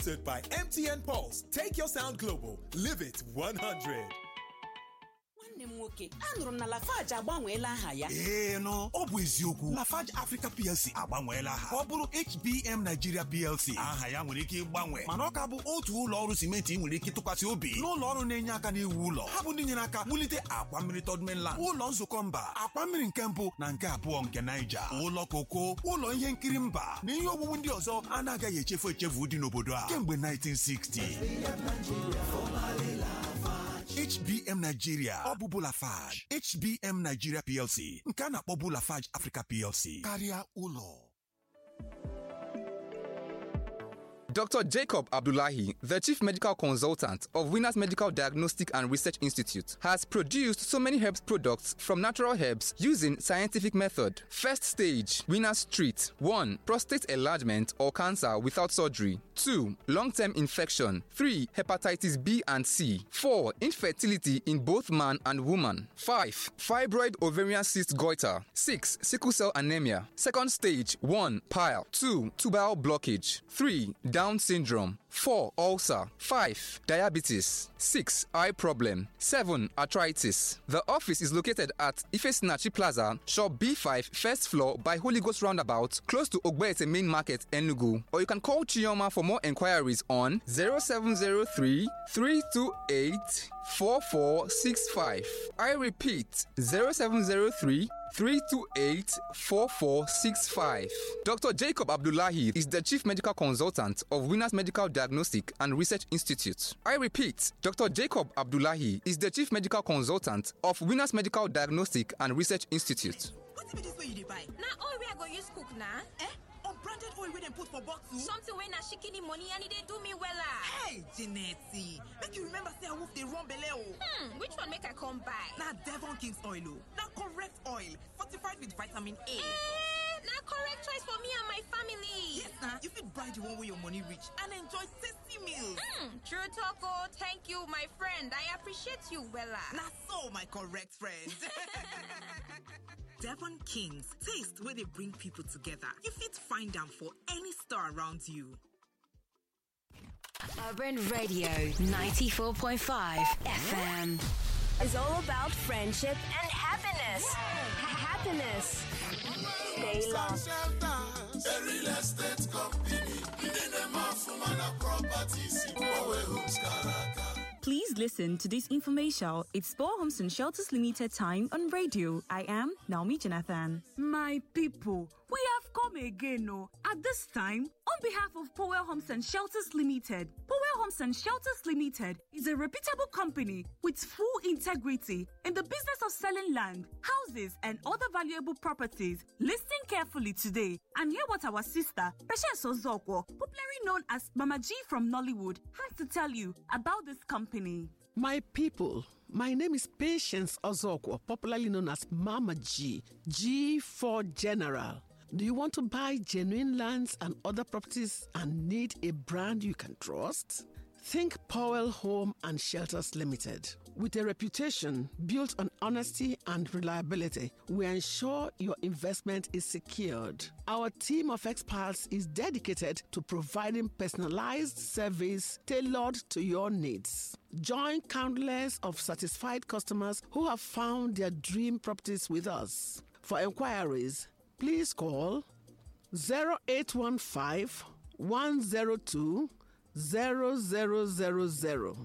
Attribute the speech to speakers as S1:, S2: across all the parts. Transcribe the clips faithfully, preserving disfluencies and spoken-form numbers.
S1: Sponsored by M T N Pulse. Take your sound global. Live it one hundred.
S2: Nwanne m nwoke, anụrụ m na Lafarge agbanweela aha ya.
S3: Ee no, ọ bụ eziokwu. Lafarge Africa P L C agbanweela aha. Ọ bụrụ H B M Nigeria P L C. Aha ya nwere ike ịgbanwe, mana ọ ka bụ otu ụlọ ọrụ simenti ị nwere ike tụkwasị obi. N'ụlọ ọrụ na-enye aka n'iwu ụlọ. Ha bụ ndị nyere aka wulite akwa mmiri Third Mainland, ụlọ nzukọ mba, akwa mmiri nke mbụ na nke abụọ nke Niger, ụlọ koko, ụlọ ihe nkiri mba na ihe owuwu ndị ọzọ anaghị echefu echefu dị n'obodo a kemgbe nineteen sixty. H B M Nigeria, ọ bụ Lafarge. H B M Nigeria P L C, nke a na-akpọbu Lafarge Africa P L C, karịa ụlọ.
S4: Doctor Jacob Abdullahi, the Chief Medical Consultant of Winners Medical Diagnostic and Research Institute, has produced so many herbs products from natural herbs using scientific method. First stage, Winners treat one. Prostate enlargement or cancer without surgery. two. Long-term infection. three. Hepatitis B and C. four. Infertility in both man and woman. five. Fibroid ovarian cyst goiter. six. Sickle cell anemia. Second stage, one. Pile. two. Tubal blockage. three. Down syndrome. four. Ulcer. five. Diabetes. six. Eye problem. seven. Arthritis. The office is located at Ifesinachi Plaza, Shop B five, first floor by Holy Ghost Roundabout, close to Ogbete Main Market, Enugu. Or you can call Chioma for more enquiries on zero seven zero three, three two eight, four four six five. I repeat, zero seven zero three, three two eight, four four six five. Doctor Jacob Abdullahi is the Chief Medical Consultant of Winners Medical Diagnostic and Research Institute. I repeat, Doctor Jacob Abdullahi is the Chief Medical Consultant of Winners Medical Diagnostic and Research Institute.
S5: What be this way you buy?
S6: Now oil we I go use cook now.
S5: Eh? Unbranded oil we dem put for bottle?
S6: Something when na shikini money and it dey do me wella.
S5: Hey, Janetti, make you remember say I wolf dey run belle o.
S6: Hmm, which one make I come buy?
S5: Na Devon King's oil o. Na correct oil, fortified with vitamin A.
S6: Eh, na correct choice for me and my family.
S5: Yes, na. You fit buy the one where your money reach and enjoy tasty meals.
S6: Hmm, true talk o. Thank you, my friend. I appreciate you wella.
S5: Na so, my correct friend. Devon Kings, taste where they bring people together. You fit find them for any store around you.
S7: Urban Radio ninety-four point five F M is all about friendship and happiness. Happiness. Stay lost.
S8: A real estate company. Within the Mafumana properties in Bowe Homes, Karaka.
S9: Please listen to this infomercial. It's Spore Homes and Shelters Limited time on radio. I am Naomi Jonathan.
S10: My people, we have come again, no? At this time, on behalf of Powell Homes and Shelters Limited, Powell Homes and Shelters Limited is a reputable company with full integrity in the business of selling land, houses, and other valuable properties. Listen carefully today and hear what our sister, Patience Ozokwo, popularly known as Mama G from Nollywood, has to tell you about this company.
S11: My people, my name is Patience Ozokwo, popularly known as Mama G, G for General. Do you want to buy genuine lands and other properties and need a brand you can trust? Think Powell Home and Shelters Limited. With a reputation built on honesty and reliability, we ensure your investment is secured. Our team of experts is dedicated to providing personalized service tailored to your needs. Join countless of satisfied customers who have found their dream properties with us. For inquiries, please call zero eight one five, one zero two, zero zero zero zero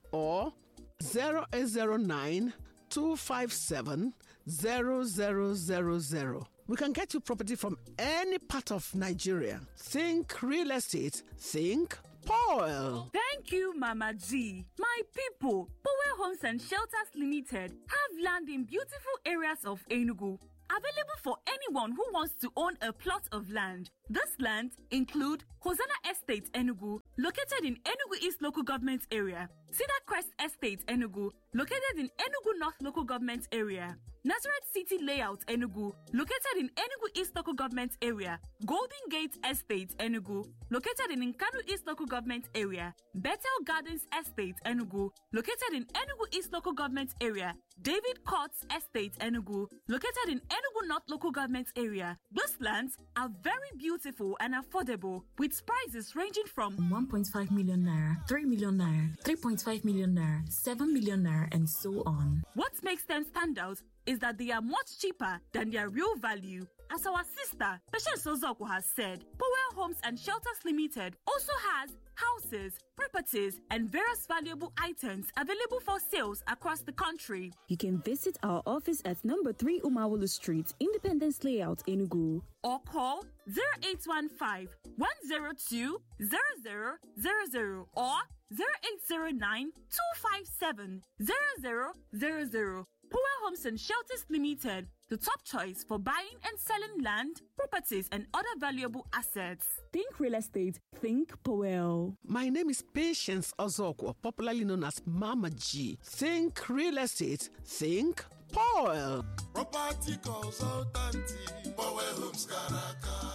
S11: or zero eight zero nine, two five seven, zero zero zero zero. We can get you property from any part of Nigeria. Think real estate, think Powell.
S10: Thank you, Mama G. My people, Powell Homes and Shelters Limited have land in beautiful areas of Enugu, available for anyone who wants to own a plot of land. This land include Hosanna Estate Enugu, located in Enugu East Local Government Area, Cedar Crest Estate Enugu, located in Enugu North Local Government Area, Nazareth City Layout Enugu, located in Enugu East Local Government Area, Golden Gate Estate Enugu, located in Nkanu East Local Government Area, Bethel Gardens Estate Enugu, located in Enugu East Local Government Area, David Courts Estate Enugu, located in Enugu North Local Government Area. Those lands are very beautiful beautiful and affordable, with prices ranging from
S9: one point five million naira, three million naira, three point five million naira, seven million naira, and so on.
S10: What makes them stand out is that they are much cheaper than their real value. As our sister, Patience Ozoko, has said, Powell Homes and Shelters Limited also has houses, properties, and various valuable items available for sales across the country.
S9: You can visit our office at number three Umawulu Street, Independence Layout, Enugu.
S10: Or call zero eight one five, one zero two, zero zero zero zero or zero eight zero nine, two five seven, zero zero zero zero. Powell Homes and Shelters Limited, the top choice for buying and selling land, properties, and other valuable assets.
S9: Think real estate, think Powell.
S11: My name is Patience Ozokwo, popularly known as Mama G. Think real estate, think Powell.
S8: Property consultant, Powell Homes Karaka.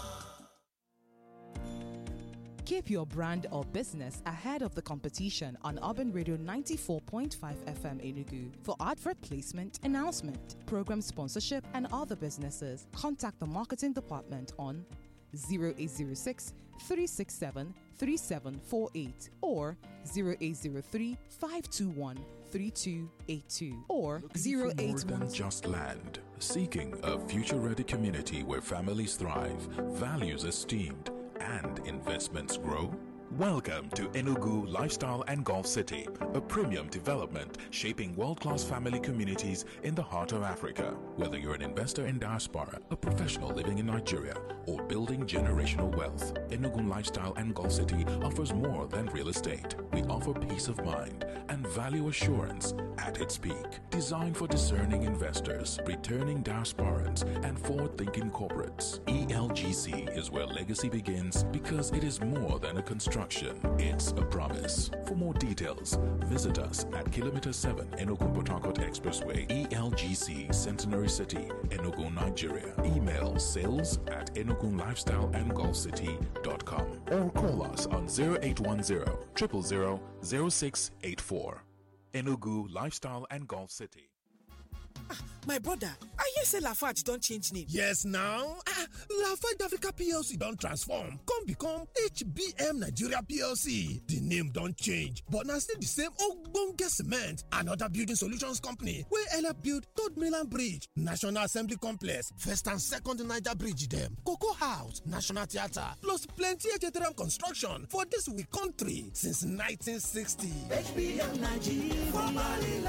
S12: Keep your brand or business ahead of the competition on Urban Radio ninety-four point five F M Enugu. For advert placement, announcement, program sponsorship, and other businesses, contact the marketing department on zero eight zero six, three six seven, three seven four eight or zero eight zero three, five two one, three two eight two or zero eight one.
S13: More than just land. Seeking a future-ready community where families thrive, values esteemed, and investments grow? Welcome to Enugu Lifestyle and Golf City, a premium development shaping world-class family communities in the heart of Africa. Whether you're an investor in diaspora, a professional living in Nigeria, or building generational wealth, Enugu Lifestyle and Golf City offers more than real estate. We offer peace of mind and value assurance at its peak. Designed for discerning investors, returning diasporans, and forward-thinking corporates, E L G C is where legacy begins because it is more than a construction. It's a promise. For more details, visit us at Kilometer seven Enugu Port Harcourt Expressway, E L G C, Centenary City, Enugu, Nigeria. Email sales at enugu lifestyle and golf city dot com or call us on zero eight one zero, zero zero zero, zero six eight four. Enugu Lifestyle and Golf City.
S14: Ah, my brother, I hear say Lafarge don't change name.
S1: Yes now, ah, Lafarge Africa P L C don't transform, come become H B M Nigeria P L C. The name don't change, but now still the same ogbonge cement and other building solutions company wey help build Third Mainland Bridge, National Assembly Complex, First and Second Niger Bridge dem, Cocoa House, National Theatre, plus plenty H T M construction for this we country since nineteen sixty.
S14: H B M Nigeria, formerly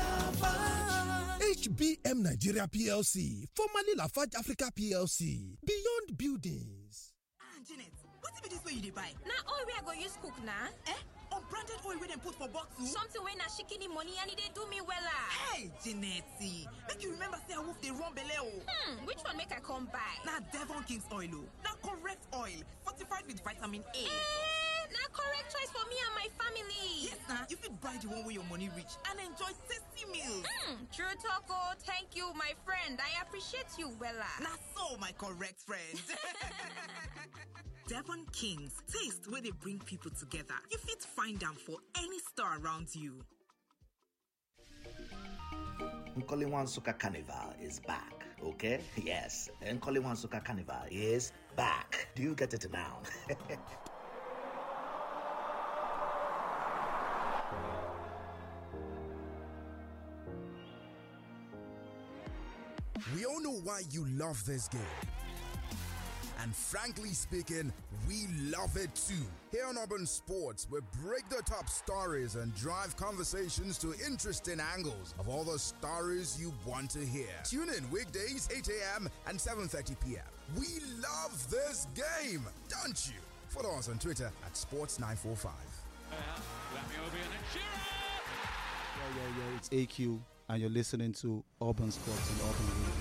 S14: Lafarge.
S1: H B M Nigeria P L C, formerly Lafarge Africa P L C, Beyond Buildings.
S5: Ah, Janet, what be this way you dey buy?
S6: Now all we are going to use cook now.
S5: Eh? Unbranded oil wey dem put for bottle?
S6: Something wey na shikini money and it dey do me wella.
S5: Hey, Janet, make you remember say I wolf dey run belle o.
S6: Hmm, which one make I come buy?
S5: Na Devon King's oil o. Na correct oil, fortified with vitamin A.
S6: Eh, na correct choice for me and my family.
S5: Yes, na. You fit buy the one wey your money reach and enjoy tasty meals.
S6: Hmm, true talk o. Thank you, my friend. I appreciate you wella.
S5: Na so, my correct friend. Devon Kings, taste where they bring people together. You fit find them for any store around you.
S15: Nkoliwansuka Carnival is back, okay? Yes, Nkoliwansuka Carnival is back. Do you get it now?
S16: We all know why you love this game. And frankly speaking, we love it too. Here on Urban Sports, we break the top stories and drive conversations to interesting angles of all the stories you want to hear. Tune in weekdays, eight a.m. and seven thirty p.m. We love this game, don't you? Follow us on Twitter at Sports nine four five.
S17: Yo, yo, yo, it's A Q, and you're listening to Urban Sports and Urban Radio.